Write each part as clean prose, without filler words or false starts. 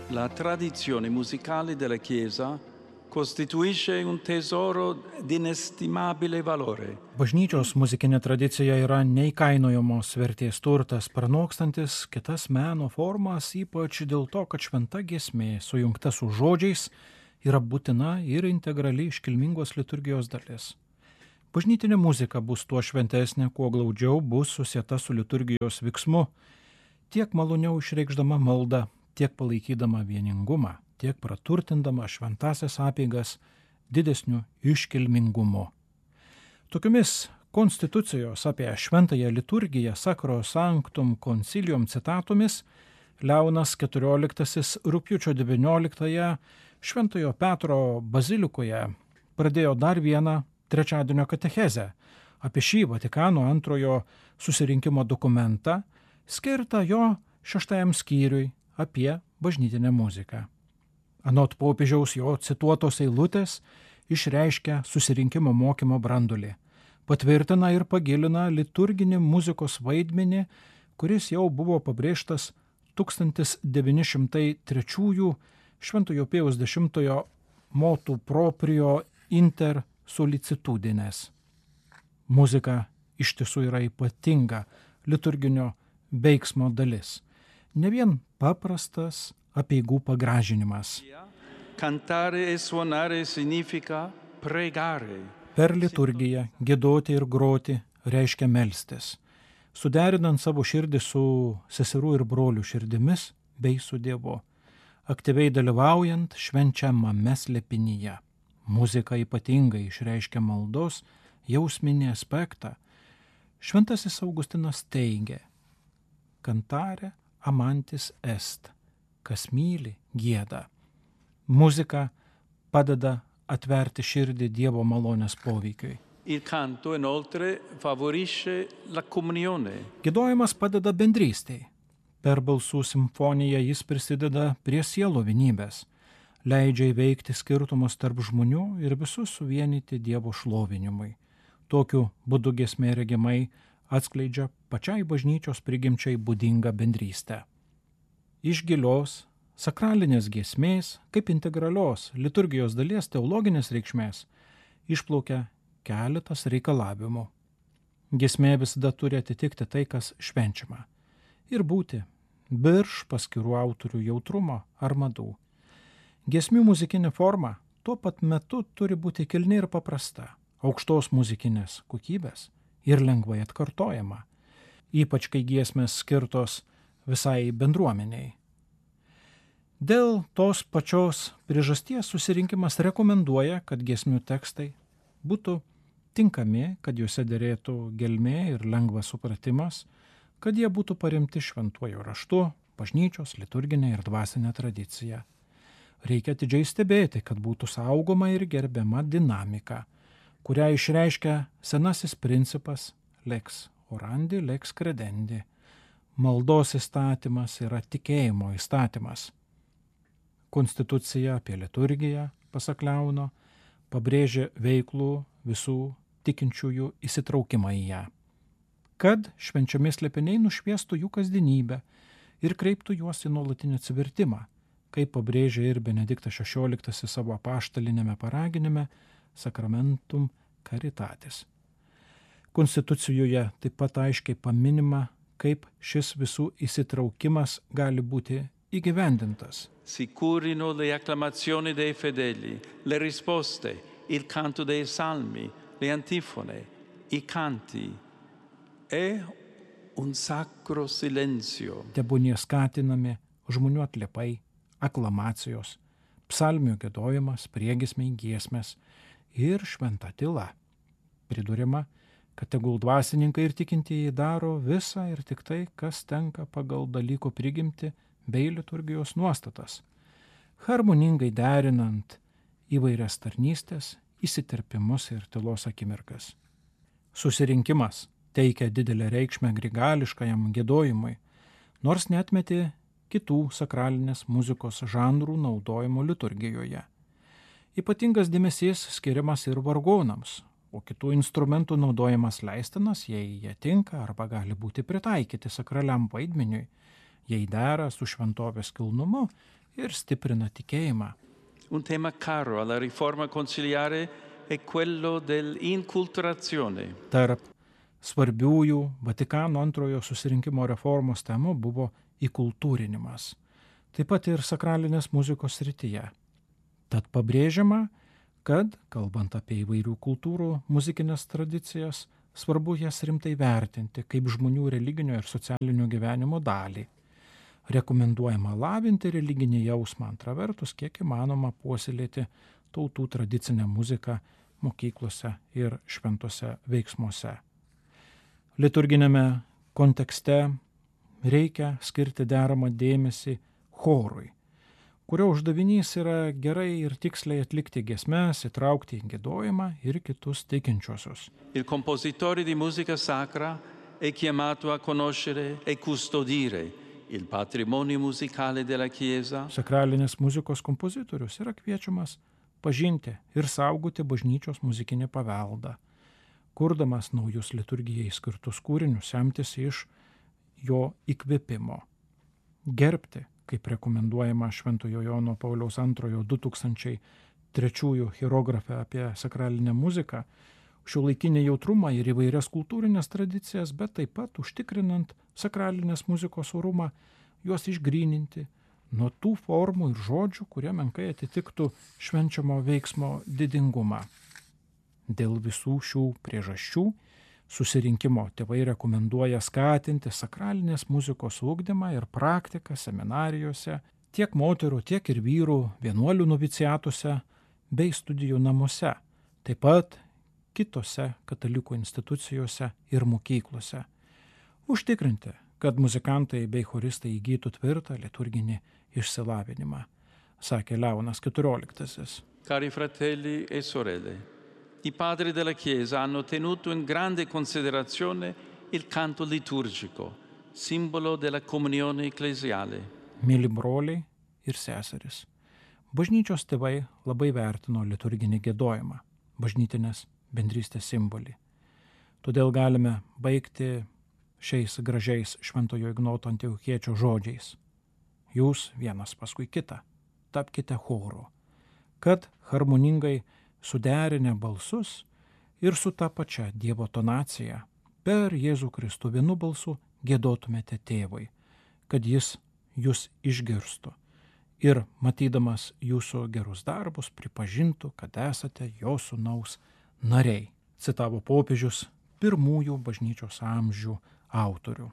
La tradizione musicale della Chiesa costituisce un tesoro di inestimabile valore. Bažnyčios muzikinė tradicija yra neįkainojamos vertės turtas, pranokstantis kitas meno formas, ypač dėl to, kad šventa giesmė, sujungta su žodžiais, yra būtina ir integrali iškilmingos liturgijos dalis. Bažnytinė muzika bus tuo šventesnė, kuo glaudžiau bus susieta su liturgijos vyksmu, tiek maloniau išreikšdama maldą, tiek palaikydama vieningumą, tiek praturtindama šventasias apeigas didesniu iškilmingumu. Tokiomis konstitucijos apie šventąją liturgiją Sacro Sanctum Concilium citatomis Leonas XIV rugpjūčio 19 Šventojo Petro bazilikoje pradėjo dar vieną trečiadienio katechezę apie šį Vatikano antrojo susirinkimo dokumentą, skirtą jo 6 skyriui apie bažnytinę muziką. Anot popiežiaus jo cituotos eilutės išreiškia susirinkimo mokymo brandulį, patvirtina ir pagilina liturginį muzikos vaidmenį, kuris jau buvo pabrėžtas 1903 Šventojo Pėjaus X motu proprio inter solicitudines. Muzika iš tiesų yra ypatinga liturginio veiksmo dalis, ne vien paprastas apeigų pagražinimas. Cantare e suonare significa pregare. Per liturgiją giedoti ir groti reiškia melstis, suderinant savo širdį su seserų ir brolių širdimis bei su Dievu, aktyviai dalyvaujant švenčiamame slėpinyje. Muzika ypatingai išreiškia maldos jausminį aspektą. Šventasis Augustinas teigia: cantare amantis est, kas myli gieda. Muzika padeda atverti širdį Dievo malonės poveikiui. Il canto inoltre favorisce la comunione. Giedojimas padeda bendrystei. Per balsų simfoniją jis prisideda prie sielų vienybės, leidžia įveikti skirtumus tarp žmonių ir visus suvienyti Dievo šlovinimui. Tokiu būdu giesmė regimai atskleidžia pačiai bažnyčios prigimčiai būdingą bendrystę. Iš gilios sakralinės giesmės, kaip integralios liturgijos dalies teologinės reikšmės, išplaukia keletas reikalavimų. Giesmė visada turi atitikti tai, kas švenčiama, ir būti virš paskirų autorių jautrumo ar madų. Giesmių muzikinė forma tuo pat metu turi būti kilni ir paprasta, aukštos muzikinės kokybės ir lengvai atkartojama, ypač kai giesmės skirtos visai bendruomeniai. Dėl tos pačios priežasties susirinkimas rekomenduoja, kad giesmių tekstai būtų tinkami, kad juose derėtų gelmė ir lengvas supratimas, kad jie būtų paremti šventuoju raštu, bažnyčios, liturginė ir dvasinė tradicija. Reikia atidžiai stebėti, kad būtų saugoma ir gerbiama dinamika, kurią išreiškia senasis principas lex orandi, lex credendi. Maldos įstatymas yra tikėjimo įstatymas. Konstitucija apie liturgiją, pasak Leono, pabrėžia veiklų visų tikinčiųjų įsitraukimą į ją, kad švenčiami slėpiniai nušviestų jų kasdienybę ir kreiptų juos į nuolatinį atsivertimą, kaip pabrėžia ir Benediktas XVI savo apaštalinėme paraginime Sacramentum Caritatis. Konstitucijoje taip pat aiškiai paminima, kaip šis visų įsitraukimas gali būti įgyvendintas. Sicurino le acclamazioni dei fedeli, le risposte, il canto dei salmi, le antifone, i canti e un sacro silenzio. Tebūnie skatinami žmonių atliepai, aklamacijos, psalmių giedojimas, priegiesmiai, giesmės ir šventa tyla. Priduriama, kad tegul dvasininkai ir tikintieji daro visą ir tik tai, kas tenka pagal dalyko prigimtį bei liturgijos nuostatas, harmoningai derinant įvairias tarnystės, įsiterpimus ir tylos akimirkas. Susirinkimas teikia didelę reikšmę grigališkajam giedojimui, nors neatmetė kitų sakralinės muzikos žanrų naudojimo liturgijoje. Ypatingas dėmesys skiriamas ir vargonams, o kitų instrumentų naudojimas leistinas, jei jie tinka arba gali būti pritaikyti sakraliam vaidmeniui, jei dera su šventovės kilnumu ir stiprina tikėjimą. Un tema caro alla riforma conciliare è quello dell'inculturazione. Tarp svarbiųjų Vatikano antrojo susirinkimo reformos temų buvo įkultūrinimas, taip pat ir sakralinės muzikos srityje. Tad pabrėžiama, kad, kalbant apie įvairių kultūrų muzikinės tradicijas, svarbu jas rimtai vertinti kaip žmonių religinio ir socialinio gyvenimo dalį. Rekomenduojama lavinti religinį jausmą, antra vertus, kiek įmanoma puoselėti tautų tradicinę muziką mokyklose ir šventose veiksmuose. Liturginėme kontekste reikia skirti deramą dėmesį chorui, kurio uždavinys yra gerai ir tiksliai atlikti giesmes, įtraukti į giedojimą ir kitus tikinčiuosius. Il compositore di musica sacra è chiamato a conoscere e custodire il patrimonio musicale della Chiesa. Sakralinės muzikos kompozitorius yra kviečiamas pažinti ir saugoti bažnyčios muzikinį paveldą, kurdamas naujus liturgijai skirtus kūrinius, semtis iš jo įkvėpimo, gerbti, kaip rekomenduojama Šventojo Jono Pauliaus II 2003 hierografe apie sakralinę muziką, šiuolaikinį jautrumą ir įvairias kultūrinės tradicijas, bet taip pat užtikrinant sakralinės muzikos orumą, juos išgryninti nuo tų formų ir žodžių, kurie menkai atitiktų švenčiamo veiksmo didingumą. Dėl visų šių priežasčių susirinkimo tėvai rekomenduoja skatinti sakralinės muzikos ugdymą ir praktiką seminarijose, tiek moterų, tiek ir vyrų vienuolių noviciatuose bei studijų namuose, taip pat kitose katalikų institucijose ir mokyklose. Užtikrinti, kad muzikantai bei choristai įgytų tvirtą liturginį išsilavinimą, sakė Leonas XIV. Cari fratelli e sorelle, i padri della Chiesa hanno tenuto in grande considerazione il canto liturgico, simbolo della comunione ecclesiale. Mėly broliai ir seserys, bažnyčios tėvai labai vertino liturginį giedojimą, bažnytinės bendrystės simbolį. Todėl galime baigti šiais gražiais Šventojo Ignoto Antiochiečio žodžiais. Jūs vienas paskui kitą tapkite choru, kad harmoningai suderinę balsus ir su ta pačia Dievo tonacija per Jėzų Kristų vienu balsu giedotumėte tėvui, kad jis jūs išgirstų ir, matydamas jūsų gerus darbus, pripažintų, kad esate jo sūnaus nariai, citavo popiežius pirmųjų bažnyčios amžių autorių.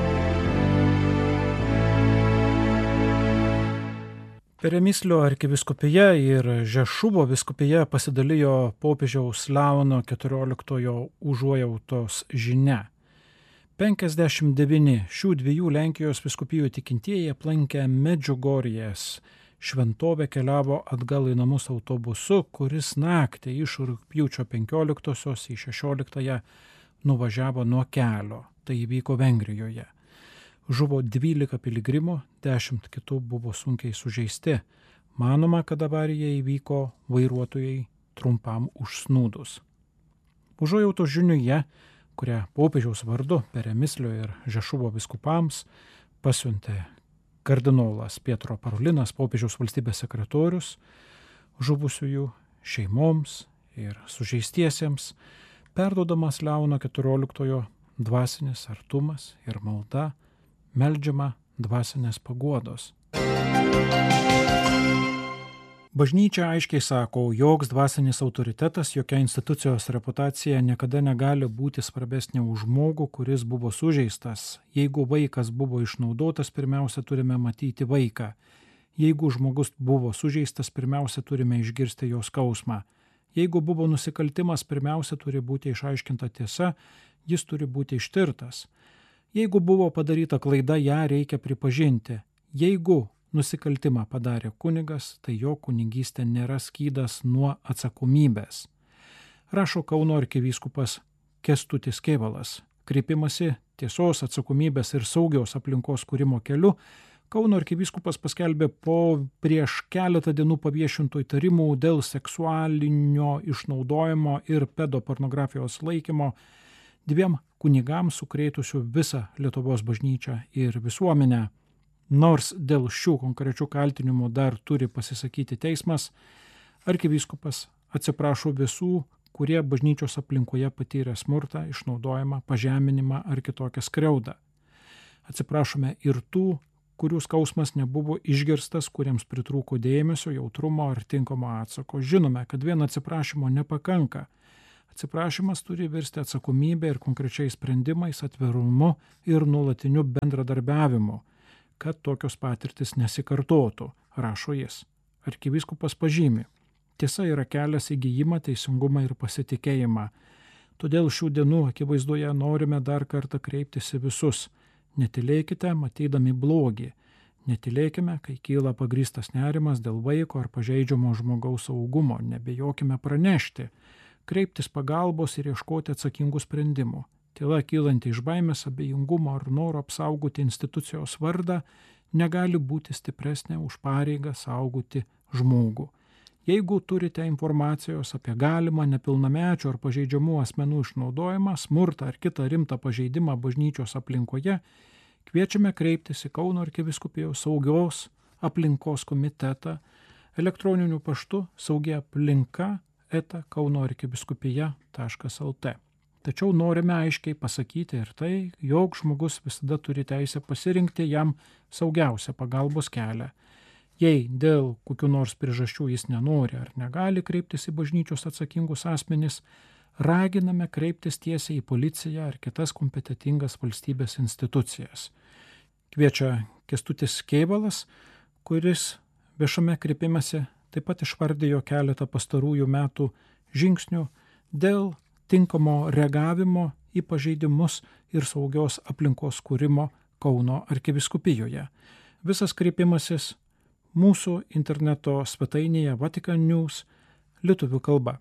Peremislio arkivyskupija ir Žešuvo vyskupija pasidalijo popiežiaus Leono XIV užuojautos žinia. 59 šių dviejų Lenkijos vyskupijų tikintieji aplankę Medžiugorjės šventovę keliavo atgal į namus autobusu, kuris naktį iš rugpjūčio 15 į 16 nuvažiavo nuo kelio. Tai įvyko Vengrijoje. Žuvo 12 piligrimų, 10 kitų buvo sunkiai sužeisti. Manoma, kad avarija įvyko vairuotojai trumpam užsnūdus. Užuojautos žinioje, kurią popiežiaus vardu Peremislio ir Žešuvo vyskupams pasiuntė kardinolas Pietro Parolinas, popiežiaus valstybės sekretorius, žuvusiųjų šeimoms ir sužeistiesiems, perduodamas Leono XIV dvasinis artumas ir malda, meldžiama dvasinės paguodos. Bažnyčia aiškiai sako, joks dvasinis autoritetas, jokia institucijos reputacija niekada negali būti svarbesnė už žmogų, kuris buvo sužeistas. Jeigu vaikas buvo išnaudotas, pirmiausia turime matyti vaiką. Jeigu žmogus buvo sužeistas, pirmiausia turime išgirsti jo skausmą. Jeigu buvo nusikaltimas, pirmiausia turi būti išaiškinta tiesa, jis turi būti ištirtas. Jeigu buvo padaryta klaida, ją reikia pripažinti. Jeigu nusikaltimą padarė kunigas, tai jo kunigystė nėra skydas nuo atsakomybės. Rašo Kauno arkivyskupas Kęstutis Kėvalas. Kreipimasi tiesos, atsakomybės ir saugios aplinkos kūrimo keliu Kauno arkivyskupas paskelbė po prieš keletą dienų paviešintų įtarimų dėl seksualinio išnaudojimo ir pedopornografijos laikymo 2 kunigams sukrėtusių visą Lietuvos bažnyčią ir visuomenę. Nors dėl šių konkrečių kaltinimų dar turi pasisakyti teismas, arkivyskupas atsiprašo visų, kurie bažnyčios aplinkoje patyrė smurtą, išnaudojimą, pažeminimą ar kitokią skriaudą. Atsiprašome ir tų, kurių skausmas nebuvo išgirstas, kuriems pritrūko dėmesio, jautrumo ar tinkamo atsako. Žinome, kad vien atsiprašymo nepakanka. Atsiprašymas turi virsti atsakomybę ir konkrečiais sprendimais, atvirumu ir nuolatiniu bendradarbiavimu, kad tokios patirtis nesikartotų, rašo jis. Arkivyskupas pažymi, tiesa yra kelias į gijimą, teisingumą ir pasitikėjimą. Todėl šių dienų akivaizdoje norime dar kartą kreiptis į visus. Netylėkite, matydami blogį. Netylėkime, kai kyla pagrįstas nerimas dėl vaiko ar pažeidžiamo žmogaus saugumo. Nebijokime pranešti, kreiptis pagalbos ir ieškoti atsakingų sprendimų. Tyla kylanti iš baimės, abejingumo ar noro apsaugoti institucijos vardą negali būti stipresnė už pareigą saugoti žmogų. Jeigu turite informacijos apie galimą nepilnamečių ar pažeidžiamų asmenų išnaudojimą, smurtą ar kitą rimtą pažeidimą bažnyčios aplinkoje, kviečiame kreiptis į Kauno arkivyskupijos saugios aplinkos komitetą elektroniniu paštu saugiaplinka@kaunoarkivyskupija.lt. Tačiau norime aiškiai pasakyti ir tai, jog žmogus visada turi teisę pasirinkti jam saugiausią pagalbos kelią. Jei dėl kokių nors priežasčių jis nenori ar negali kreiptis į bažnyčios atsakingus asmenis, raginame kreiptis tiesiai į policiją ar kitas kompetitingas valstybės institucijas. Kviečia Kęstutis Kėvalas, kuris viešame kreipimąsi taip pat išvardijo keletą pastarųjų metų žingsnių dėl tinkamo reagavimo į pažeidimus ir saugios aplinkos kūrimo Kauno arkivyskupijoje. Visas kreipimasis mūsų interneto svetainėje Vatican News lietuvių kalba.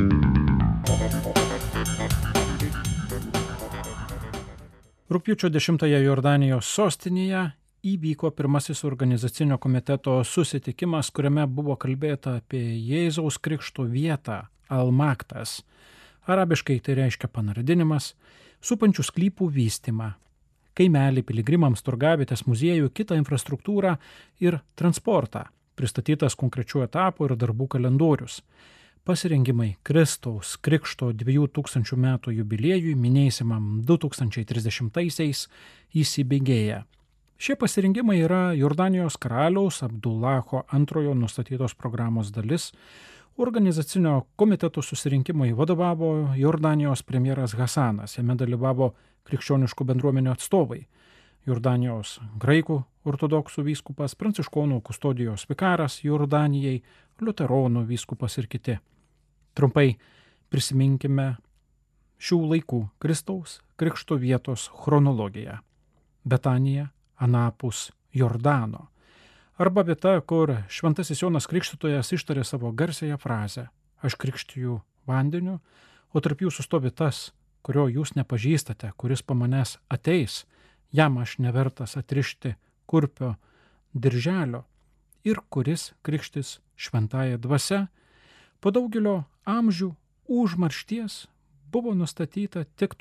Rugpjūčio 10 Jordanijos sostinėje įvyko pirmasis organizacinio komiteto susitikimas, kuriame buvo kalbėta apie Jėzaus Krikšto vietą Al-Maktas. Arabiškai tai reiškia panardinimas, supančių sklypų vystymą, kaimelį, piligrimams, turgavietės, muziejų, kitą infrastruktūrą ir transportą, pristatytas konkrečių etapų ir darbų kalendorius. Pasirengimai Kristaus Krikšto 2000 metų jubiliejui minėsimam 2030-aisiais įsibėgėja. Šie pasirengimai yra Jordanijos karaliaus Abdullacho II nustatytos programos dalis. Organizacinio komiteto susirinkimui vadovavo Jordanijos premjeras Hasanas, jame dalyvavo krikščioniškų bendruomenių atstovai, Jordanijos graikų ortodoksų vyskupas, pranciškonų kustodijos vikaras Jordanijai, liuteronų vyskupas ir kiti. Trumpai prisiminkime šių laikų Kristaus Krikšto vietos chronologiją. Betanija anapus Jordano. Arba vieta, kur šventasis Jonas Krikštytojas ištarė savo garsiąją frazę: aš krikštiju vandeniu, o tarp jūsų stovi tas, kurio jūs nepažįstate, kuris po manęs ateis, jam aš nevertas atrišti kurpio dirželio ir kuris krikštis šventąja dvasia. Po daugelio amžių užmaršties buvo nustatyta tik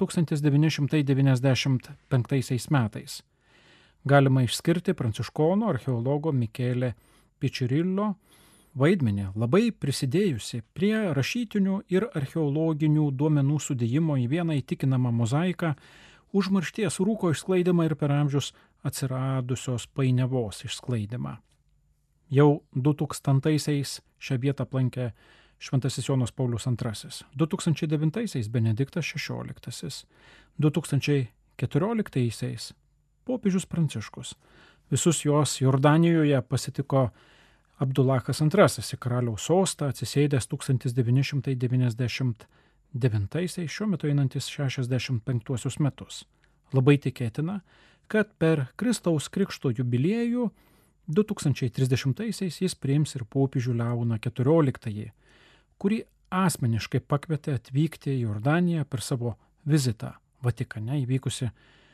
1995 metais. Galima išskirti pranciškono archeologo Mikelė Pičirillo vaidmenį, labai prisidėjusi prie rašytinių ir archeologinių duomenų sudėjimo į vieną įtikinamą mozaiką, užmaršties rūko išsklaidimą ir per amžius atsiradusios painiavos išsklaidimą. Jau 2000-aisiais šią vietą aplankė šventasis Jonas Paulius II, 2009-aisiais Benediktas XVI, 2014-aisiais popiežius Pranciškus. Visus juos Jordanijoje pasitiko Abdullachas II į karaliaus sostą, atsisėdęs 1999-aisiais, šiuo metu einantis 65 metus. Labai tikėtina, kad per Kristaus Krikšto jubiliejų 2030-aisiais jis priims ir popiežių Leoną XIV, kurį asmeniškai pakvietė atvykti į Jordaniją per savo vizitą Vatikane įvykusi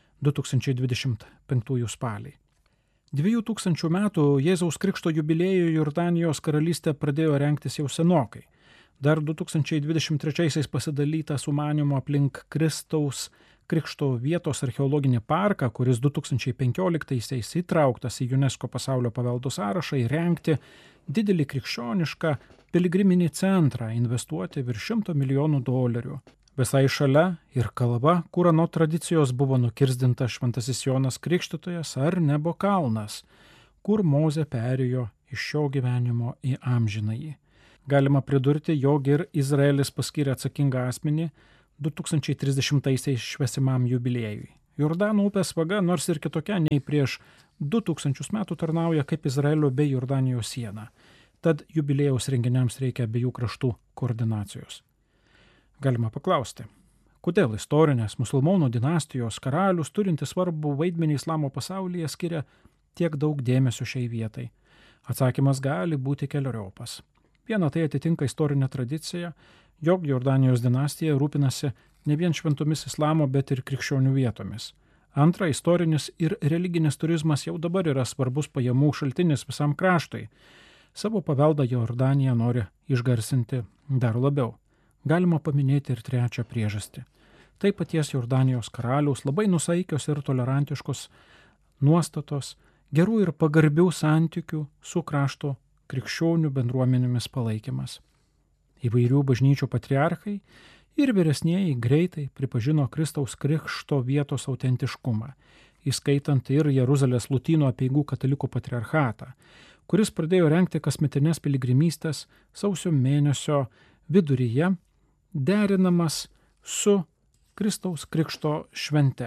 2025 spalį. 2000 metų Jėzaus Krikšto jubiliejų Jordanijos karalystė pradėjo rengtis jau senokai. Dar 2023 pasidalyta sumanymu aplink Kristaus Krikšto vietos archeologinį parką, kuris 2015-aisiais įtrauktas į UNESCO pasaulio paveldo sąrašą, įrengti didelį krikščionišką piligriminį centrą, investuoti virš $100 milijonų. Visai šalia ir kalva, kur anot tradicijos buvo nukirsdinta Šventasis Jonas Krikštytojas ar Nebo kalnas, kur Mozė perėjo iš šio gyvenimo į amžinąjį. Galima pridurti, jog ir Izraelis paskyrė atsakingą asmenį 2030-aisiais švęsimam jubiliejui. Jordano upės vaga, nors ir kitokia nei prieš 2000 metų, tarnauja kaip Izraelio bei Jordanijos siena. Tad jubiliejaus renginiams reikia abiejų kraštų koordinacijos. Galima paklausti, kodėl istorinės musulmonų dinastijos karalius, turintis svarbų vaidmenį islamo pasaulyje, skiria tiek daug dėmesio šiai vietai? Atsakymas gali būti keleriopas. Viena, tai atitinka istorinę tradiciją, jog Jordanijos dinastija rūpinasi ne vien šventomis islamo, bet ir krikščionių vietomis. Antra, istorinis ir religinis turizmas jau dabar yra svarbus pajamų šaltinis visam kraštui. Savo paveldą Jordanija nori išgarsinti dar labiau. Galima paminėti ir trečią priežastį. Tai paties Jordanijos karaliaus labai nusaikios ir tolerantiškos nuostatos, gerų ir pagarbių santykių su krašto krikščionių bendruomenėmis palaikymas. Įvairių bažnyčių patriarchai ir vyresnieji greitai pripažino Kristaus krikšto vietos autentiškumą, įskaitant ir Jeruzalės Lotynų apeigų katalikų patriarchatą, kuris pradėjo rengti kasmetines piligrimystes sausio mėnesio viduryje, derinamas su Kristaus krikšto švente.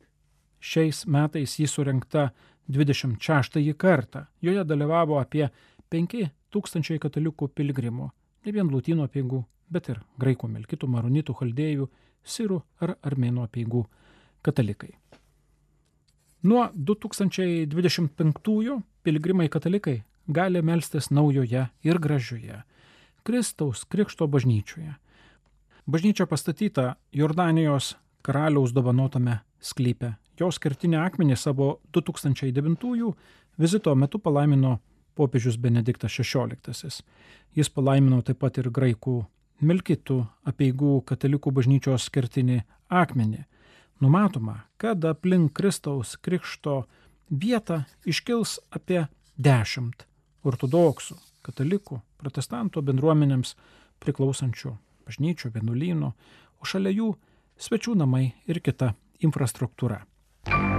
Šiais metais jį surengta 26 kartą. Joje dalyvavo apie 5000 katalikų piligrimų, ne vien lotynų apeigų, bet ir graikų, melkitų, maronitų, chaldėjų, sirų ar armėnų apeigų katalikai. Nuo 2025 piligrimai katalikai gali melstis naujoje ir gražioje Kristaus krikšto bažnyčioje. Bažnyčia pastatyta Jordanijos karaliaus dovanotame sklype. Jos kertinį akmenį savo 2009 vizito metu palaimino popiežius Benediktas XVI. Jis palaimino taip pat ir graikų melkitų apeigų katalikų bažnyčios kertinį akmenį. Numatoma, kad aplink Kristaus krikšto vietą iškils apie 10 ortodoksų, katalikų, protestantų bendruomenėms priklausančių bažnyčių, vienuolynų, o šalia jų svečių namai ir kita infrastruktūra.